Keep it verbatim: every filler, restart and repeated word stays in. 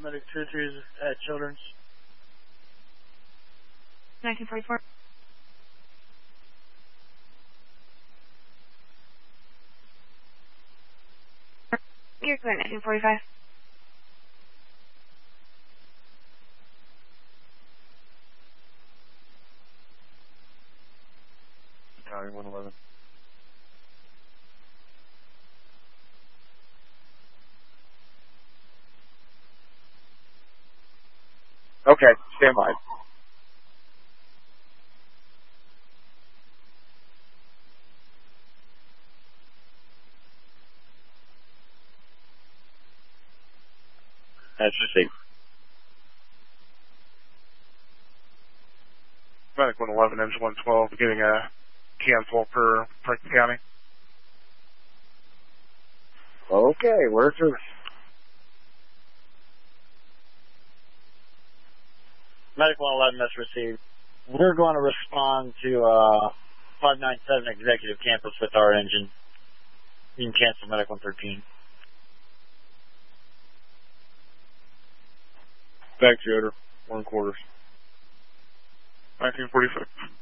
Medic two three is at Children's. nineteen forty-four. You're clear, nineteen forty-five. County one eleven. Okay, stand by. That's received. Medic one eleven, engine one twelve, getting a cancel for Franklin County. Okay, we're through. Medic one eleven, that's received. We're going to respond to uh, five nine seven Executive Campus with our engine. You can cancel Medic one thirteen. Back to Yoder, one quarters. nineteen forty-six.